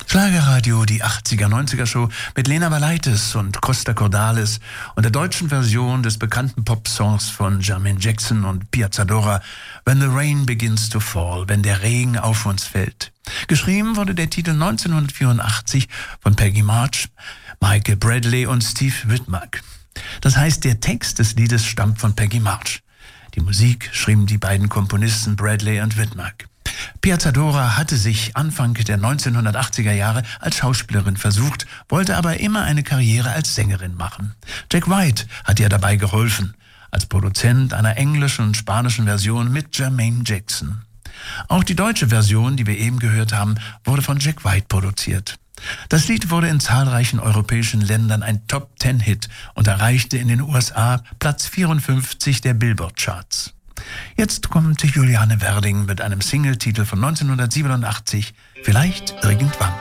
Schlagerradio, die 80er-90er-Show mit Lena Valaitis und Costa Cordalis und der deutschen Version des bekannten Popsongs von Jermaine Jackson und Piazzadora When the Rain Begins to Fall, wenn der Regen auf uns fällt. Geschrieben wurde der Titel 1984 von Peggy March, Michael Bradley und Steve Whitmark. Das heißt, der Text des Liedes stammt von Peggy March. Die Musik schrieben die beiden Komponisten Bradley und Whitmark. Piazzadora hatte sich Anfang der 1980er Jahre als Schauspielerin versucht, wollte aber immer eine Karriere als Sängerin machen. Jack White hat ihr dabei geholfen, als Produzent einer englischen und spanischen Version mit Jermaine Jackson. Auch die deutsche Version, die wir eben gehört haben, wurde von Jack White produziert. Das Lied wurde in zahlreichen europäischen Ländern ein Top-10-Hit und erreichte in den USA Platz 54 der Billboard-Charts. Jetzt kommt Juliane Werding mit einem Singletitel von 1987, Vielleicht irgendwann.